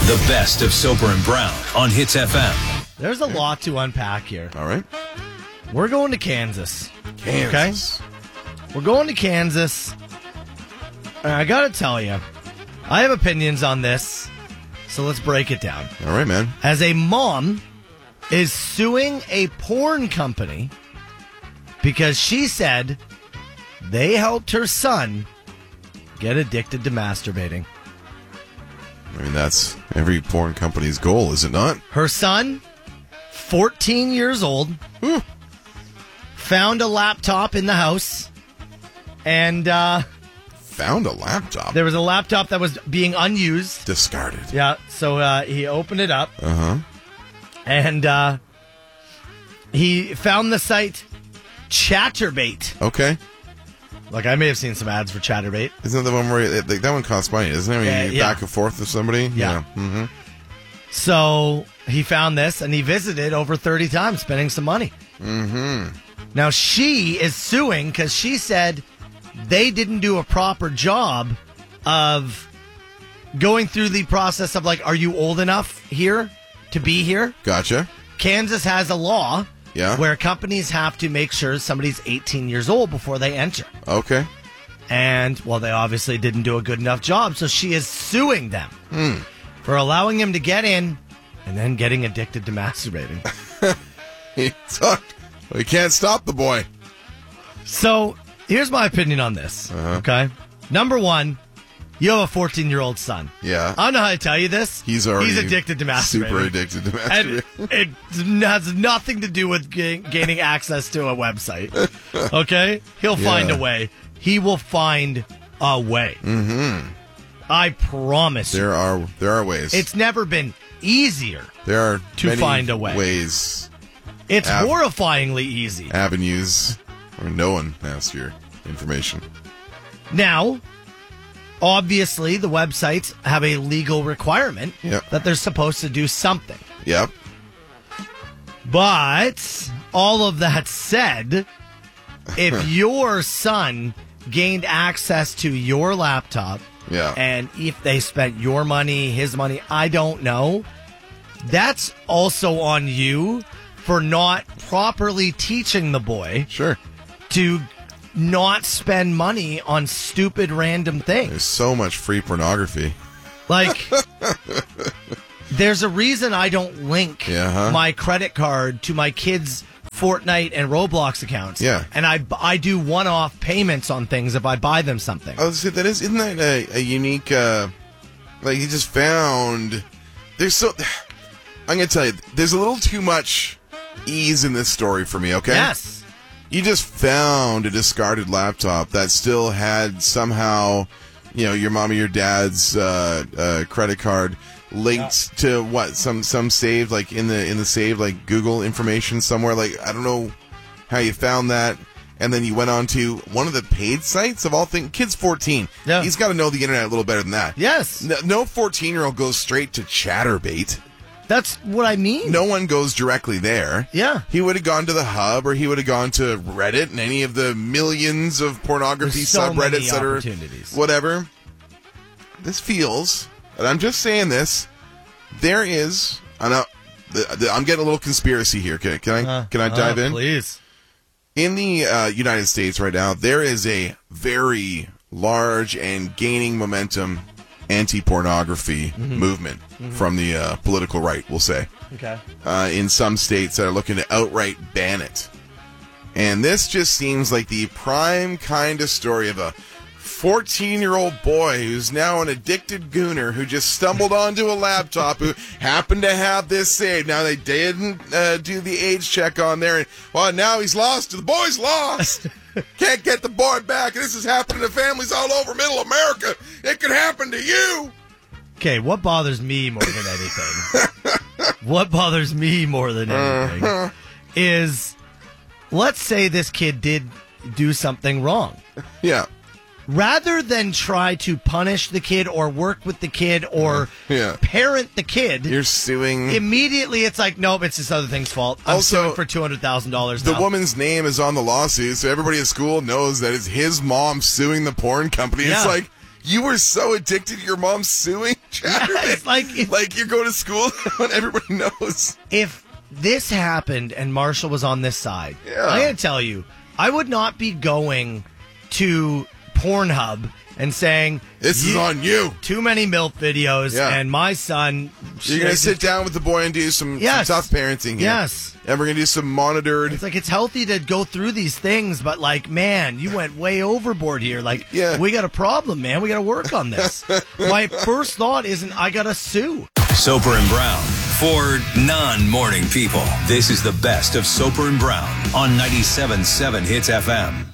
The best of Soper and Brown on Hits FM. There's a lot to unpack here. All right. We're going to Kansas. Kansas. Okay? We're going to Kansas. And I got to tell you, I have opinions on this, so let's break it down. All right, man. As a mom is suing a porn company because she said they helped her son get addicted to masturbating. I mean, that's every porn company's goal, is it not? Her son, 14 years old, found a laptop in the house, and Found a laptop. there was a laptop that was being unused. Discarded. Yeah, so he opened it up, Uh-huh. and he found the site Chatterbait. Okay. Like, I may have seen some ads for Chatterbait. Isn't that the one where that one costs money, isn't it? When Yeah, you yeah. back and forth with somebody? Yeah. Mm-hmm. So he found this, and he visited over 30 times, spending some money. Mm-hmm. Now, she is suing because she said they didn't do a proper job of going through the process of, like, are you old enough here to be here? Gotcha. Kansas has a law Yeah. where companies have to make sure somebody's 18 years old before they enter. Okay. And, well, they obviously didn't do a good enough job, so she is suing them for allowing him to get in and then getting addicted to masturbating. He sucked. We can't stop the boy. So, here's my opinion on this, okay? Number one, you have a 14-year-old son. Yeah. I don't know how to tell you this. He's addicted to masturbating. Super addicted to And masturbating. it has nothing to do with gaining access to a website. Okay? He'll find Yeah. a way. He will find a way. Mm-hmm. I promise you. There are ways. It's never been easier. there are to many find a way. ways, It's horrifyingly easy. avenues where no one has your information. Now, obviously, the websites have a legal requirement Yep. that they're supposed to do something. Yep. But all of that said, if your son gained access to your laptop, Yeah. and if they spent your money, his money, I don't know, that's also on you for not properly teaching the boy Sure. to not spend money on stupid random things. There's so much free pornography. Like, there's a reason I don't link Yeah, huh? my credit card to my kids' Fortnite and Roblox accounts. Yeah. And I do one-off payments on things if I buy them something. I was that isn't that a unique like he just found I'm gonna tell you, there's a little too much ease in this story for me, okay? Yes. You just found a discarded laptop that still had somehow, your mom or your dad's credit card linked to what some saved like in the saved like Google information somewhere. Like I don't know how you found that, and then you went on to one of the paid sites of all things. Kid's 14. Yeah. He's got to know the internet a little better than that. Yes. No 14-year-old goes straight to Chatterbait. That's what I mean. No one goes directly there. Yeah. He would have gone to the Hub, or he would have gone to Reddit and any of the millions of pornography There's so many subreddits that are opportunities. whatever. This feels, and I'm just saying this, there is, I'm getting a little conspiracy here. Can I dive in? Please. In the United States right now, there is a very large and gaining momentum anti-pornography movement from the political right, we'll say. Okay. In some states that are looking to outright ban it. And this just seems like the prime kind of story of a 14-year-old boy who's now an addicted gooner who just stumbled onto a laptop who happened to have this saved. Now, they didn't do the age check on there. And, well, now he's lost. The boy's lost. Can't get the boy back. This is happening to families all over middle America. It could happen to you. Okay, what bothers me more than anything? What bothers me more than anything is, let's say this kid did do something wrong. Yeah. Rather than try to punish the kid or work with the kid or Yeah. parent the kid, You're suing. immediately it's like, nope, it's this other thing's fault. I'm Also, suing for $200,000 The now. woman's name is on the lawsuit, so everybody at school knows that it's his mom suing the porn company. Yeah. It's like, You were so addicted to your mom suing, Chad. Yes, like you're going to school and everybody knows. If this happened and Marshall was on this side, I gotta tell you, I would not be going to Pornhub and saying, this is on you. Too many MILF videos, and my son... You're going to sit down with the boy and do some tough parenting here. Yes. And we're going to do some monitored... It's like, it's healthy to go through these things, but like, man, you went way overboard here. Like, we got a problem, man. We got to work on this. My first thought isn't, I got to sue. Soper and Brown. For non-morning people, this is the best of Soper and Brown on 97.7 Hits FM.